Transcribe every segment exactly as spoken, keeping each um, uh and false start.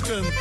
cantos.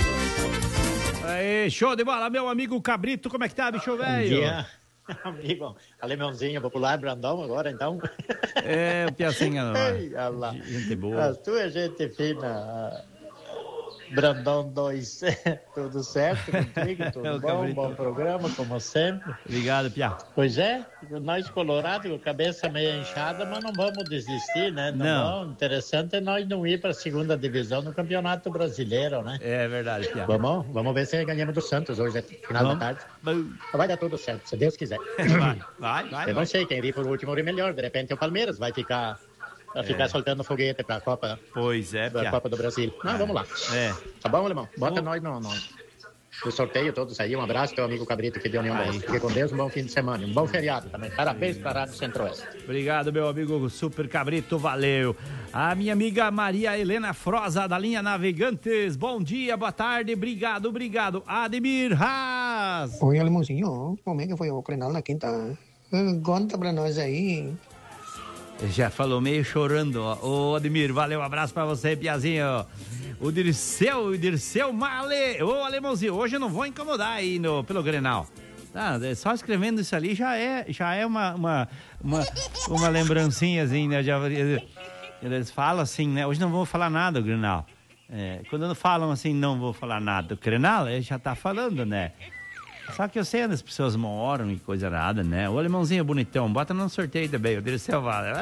Aí, show de bola, meu amigo Cabrito, como é que tá, bicho velho? Bom dia, amigo. Alemãozinho popular, Brandão, agora então. É, o Piacinha, não. Ei, olha gente boa. A tua gente fina. Brandão dois, tudo certo contigo? Tudo É, bom? Cabrito. Bom programa, como sempre. Obrigado, Pia. Pois é, nós colorados, cabeça meio inchada, mas não vamos desistir, né? Não. Não. Vamos. Interessante é nós não ir para a segunda divisão no Campeonato Brasileiro, né? É verdade, Pia. Vamos, vamos ver se ganhamos do Santos hoje, é final Vamos. da tarde. Bom. Vai dar tudo certo, se Deus quiser. Vai, vai, vai. Eu não sei, quem vir por último é melhor. De repente o Palmeiras vai ficar, vai ficar É. soltando foguete para a Copa, Pois é, da Pia. Copa do Brasil. Não, vamos lá. É. Tá bom, alemão? Bota Vou- nós no, no, no sorteio todos aí. Um abraço, teu amigo Cabrito, que deu nenhum Aí. bosta. Fique com Deus, um bom fim de semana. Um bom feriado também. Parabéns para a Rádio Centro-Oeste. Obrigado, meu amigo Super Cabrito, valeu. A minha amiga Maria Helena Froza, da linha Navegantes. Bom dia, boa tarde, obrigado, obrigado. Ademir Haas. Oi, alemãozinho, como é que foi o Grenal na quinta? Eh, Conta pra nós aí. Já falou meio chorando, ó. Ô, Ademir, valeu, um abraço pra você, Piazinho. O Dirceu, o Dirceu Male. Ô, alemãozinho, hoje eu não vou incomodar aí no, pelo Grenal. Tá, é só escrevendo isso ali já é, já é uma, uma, uma, uma lembrancinha, assim, né? Já, eles falam assim, né? Hoje não vou falar nada do Grenal. É, quando falam assim, não vou falar nada do Grenal, ele já tá falando, né? Só que eu sei onde as pessoas moram e coisa nada, né? O alemãozinho bonitão, bota no sorteio também, o Dirceu Vale.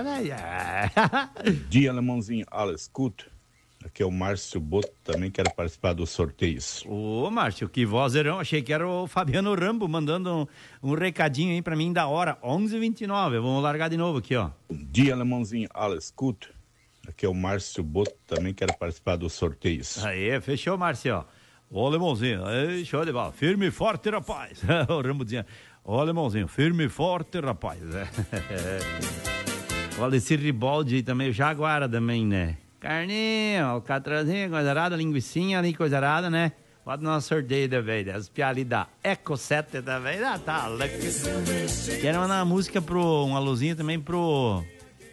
Dia, alemãozinho, alles gut. Aqui é o Márcio Boto, também quero participar dos sorteios. Ô, Márcio, que vozerão. Achei que era o Fabiano Rambo mandando um, um recadinho aí pra mim da hora, onze e vinte e nove. Vamos largar de novo aqui, ó. Dia, alemãozinho, alles gut. Aqui é o Márcio Boto, também quero participar dos sorteios. Aí, fechou, Márcio. Ô, alemãozinho, aí, show de bola. Firme e forte, rapaz. O Rambo dizia, ô, alemãozinho, firme e forte, rapaz. O Alessir Ribaldi aí também, o Jaguara também, né? Carninho, alcatrazinho, coisa arada, linguicinha ali, coisa arada, né? Bota no nosso sorteio também, as piadas da Eco sete também, ah, tá louco. Quero mandar uma música pro, um alôzinho também pro,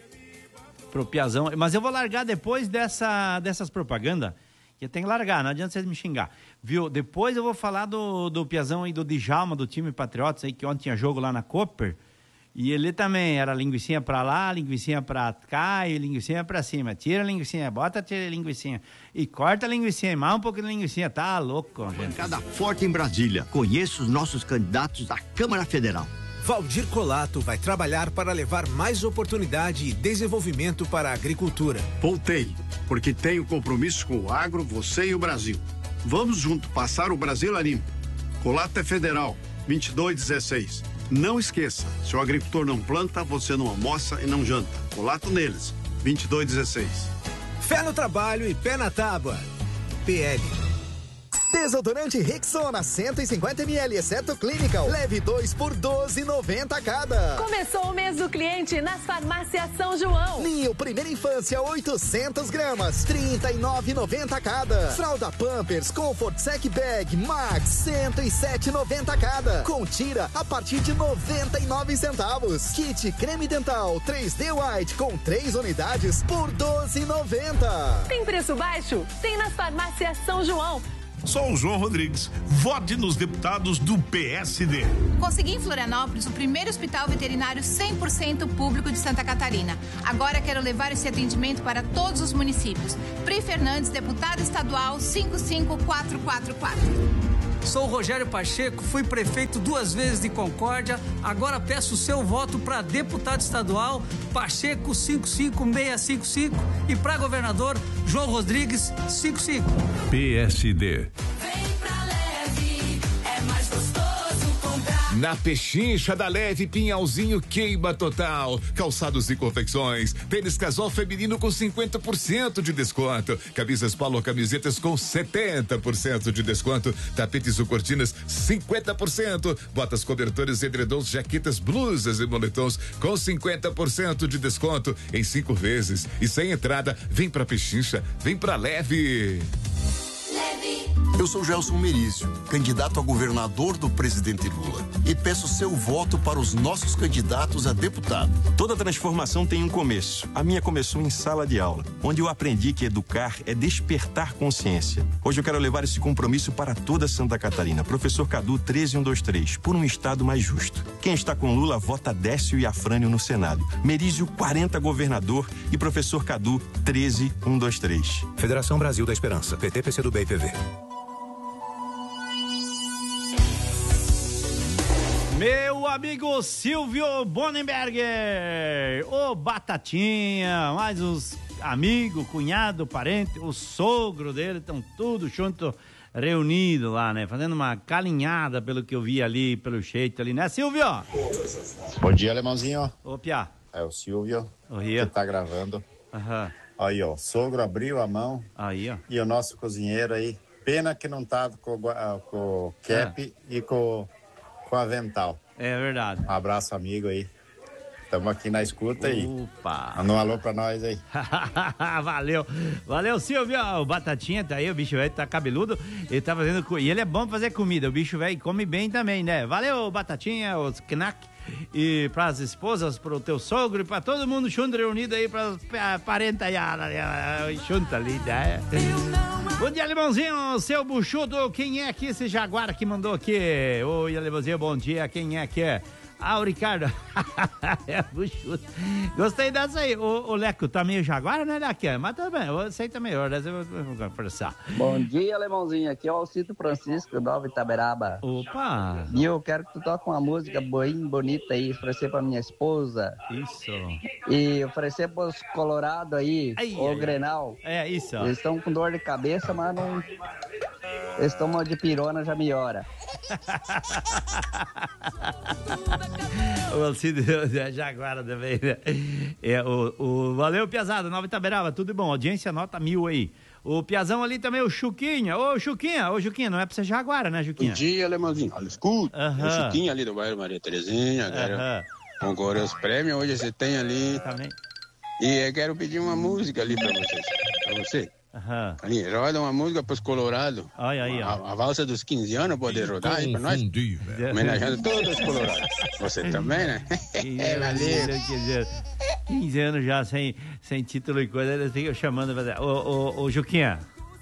pro Piazão, mas eu vou largar depois dessa, dessas propagandas, que eu tenho que largar, não adianta vocês me xingar, viu? Depois eu vou falar do, do Piazão aí, do Djalma, do time Patriotas aí, que ontem tinha jogo lá na Cooper. E ele também era linguicinha pra lá, linguicinha pra cá e linguicinha pra cima. Tira a linguicinha, bota tira a linguicinha. E corta a linguicinha, mais um pouco de linguicinha. Tá louco, gente. Bancada forte em Brasília. Conheça os nossos candidatos à Câmara Federal. Valdir Colato vai trabalhar para levar mais oportunidade e desenvolvimento para a agricultura. Voltei, porque tenho compromisso com o agro, você e o Brasil. Vamos junto passar o Brasil a limpo. Colato é federal, vinte e dois dezesseis. Não esqueça, se o agricultor não planta, você não almoça e não janta. Colato neles, vinte e dois dezesseis. Fé no trabalho e pé na tábua. P L. Desodorante Rexona cento e cinquenta mililitros, exceto Clinical. Leve dois por doze e noventa cada. Começou o mês do cliente nas farmácias São João. Ninho Primeira Infância oitocentas gramas, trinta e nove e noventa cada. Fralda Pampers Comfort Sec Bag Max cento e sete e noventa cada. Com tira a partir de noventa e nove centavos. Kit Creme Dental três D White com três unidades por doze e noventa. Tem preço baixo? Tem nas farmácias São João. Sou o João Rodrigues. Vote nos deputados do P S D. Consegui em Florianópolis o primeiro hospital veterinário cem por cento público de Santa Catarina. Agora quero levar esse atendimento para todos os municípios. Pri Fernandes, deputada estadual cinco cinco quatro quatro quatro. Sou o Rogério Pacheco, fui prefeito duas vezes de Concórdia, agora peço o seu voto para deputado estadual Pacheco cinco cinco seis cinco cinco e para governador João Rodrigues cinco cinco. P S D. Na Pechincha da Leve, Pinhalzinho queima total. Calçados e confecções. Tênis casual feminino com cinquenta por cento de desconto. Camisas polo, camisetas com setenta por cento de desconto. Tapetes ou cortinas cinquenta por cento. Botas, cobertores, edredons, jaquetas, blusas e moletons com cinquenta por cento de desconto em cinco vezes. E sem entrada, vem pra Pechincha, vem pra Leve. Leve. Eu sou Gelson Merizio, candidato a governador do presidente Lula, e peço seu voto para os nossos candidatos a deputado. Toda transformação tem um começo. A minha começou em sala de aula, onde eu aprendi que educar é despertar consciência. Hoje eu quero levar esse compromisso para toda Santa Catarina. Professor Cadu treze mil cento e vinte e três, por um estado mais justo. Quem está com Lula vota Décio e Afrânio no Senado. Merizio quarenta governador e professor Cadu treze mil cento e vinte e três. Federação Brasil da Esperança, P T, P C do B e P V. Meu amigo Silvio Bonenberger, ô Batatinha, mais os amigos, cunhado, parente, o sogro dele, estão tudo junto, reunido lá, né? Fazendo uma calinhada, pelo que eu vi ali, pelo jeito ali, né, Silvio? Bom dia, alemãozinho. Ô, Piá. É o Silvio, Ô, Ria. que tá gravando. Aham. Aí, ó, o sogro abriu a mão. Aí, ó. E o nosso cozinheiro aí, pena que não tá com, com o cap Ah. e com... com avental. É verdade. Um abraço, amigo aí. Estamos aqui na escuta aí. Opa! Manda um alô pra nós aí. Valeu. Valeu, Silvio. O Batatinha tá aí, o bicho velho tá cabeludo. Ele tá fazendo... co- E ele é bom pra fazer comida. O bicho velho come bem também, né? Valeu, Batatinha, os Knack. E pras esposas, pro teu sogro e pra todo mundo junto, reunido aí, pras pa- parentalhadas, junto ali, né? Bom dia, Alemãozinho, seu buchudo, quem é aqui esse jaguar que mandou aqui? Oi, Alemãozinho, bom dia, quem é que é? Ah, o Ricardo. É buchudo. Gostei dessa aí. O, o Leco tá meio jaguar, né, Leco? Mas tá bem, eu aceito melhor, dessa eu vou conversar. Bom dia, Alemãozinho. Aqui é o Alcito Francisco, Nova Itaberaba. Opa! E eu quero que tu toque uma música bem bonita aí, oferecer pra minha esposa. Isso. E oferecer pros Colorado aí, Ai, o ai, Grenal. É, isso. Eles estão com dor de cabeça, mas não... Eles tomam de pirona, já melhora. O Alcido é Jaguara também, né? É, o, o, valeu, Piazada, Nova Itaberaba, tudo bom? Audiência nota mil aí. O Piazão ali também, o Chuquinha. Ô, Chuquinha, ô, Chuquinha, não é pra ser Jaguara, né, Chuquinha? Bom dia, Alemãozinho. Olha, escuta. Aham. O Chiquinho ali do bairro Maria Terezinha. Aham. Agora os prêmios hoje você tem ali. Também. E eu quero pedir uma música ali pra vocês. Pra você. Aham. Ali, roda uma música pros Colorado. Olha aí, ó. A, a valsa dos quinze anos pode rodar aí pra nós. Homenageando todos os Colorados. Você também, né? É, valeu. Quer dizer, quinze anos já sem, sem título e coisa, eles ficam chamando. Ô, ô, ô, Juquinha.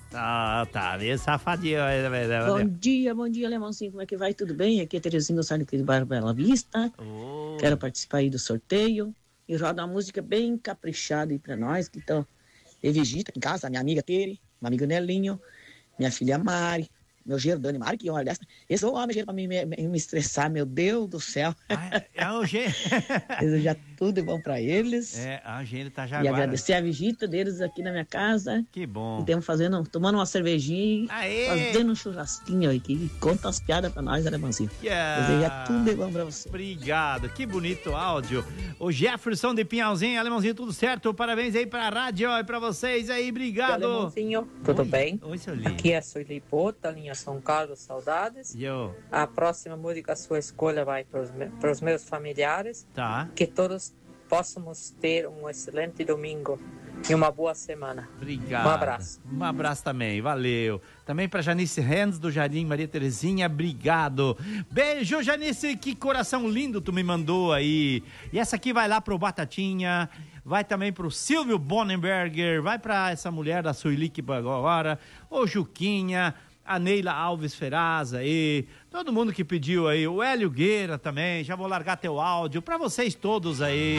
Ah, tá, meio safadinho. Bom dia, bom dia, Alemãozinho. Como é que vai? Tudo bem? Aqui é Terezinha Gonçalves aqui do bairro Bela Vista. Oh. Quero participar aí do sorteio. E roda uma música bem caprichada aí pra nós, que estão de visita em casa, minha amiga Tere, meu amigo Nelinho, minha filha Mari, meu genro Dani Mari, que olha, esse é o homem genro pra mim me, me, me estressar, meu Deus do céu. Ah, é o genro. Desejar tudo bom pra eles. É, a genro tá E Jaguara. agradecer a visita deles aqui na minha casa. Que bom. E temos fazendo, tomando uma cervejinha, Aê. fazendo um churrasquinho aqui. Conta as piadas pra nós, Alemãozinho. Yeah. Desejar tudo de bom pra você. Obrigado, que bonito áudio. O Jefferson de Pinhalzinho, Alemãozinho, tudo certo? Parabéns aí pra rádio e pra vocês aí, obrigado. Oi, Alemãozinho, tudo Oi. bem? Oi, seu lindo. Aqui é a Sueli Pota, linha São Carlos, saudades. Eu. A próxima música, a sua escolha vai para os meus familiares. Tá. Que todos possamos ter um excelente domingo e uma boa semana. Obrigado. Um abraço. Um abraço também, valeu. Também pra Janice Renz, do Jardim Maria Terezinha, obrigado. Beijo, Janice, que coração lindo tu me mandou aí. E essa aqui vai lá pro Batatinha, vai também pro Silvio Bonenberger, vai pra essa mulher da Sueli que agora, o Juquinha, a Neila Alves Feraz aí, todo mundo que pediu aí, o Hélio Gueira também, já vou largar teu áudio pra vocês todos aí.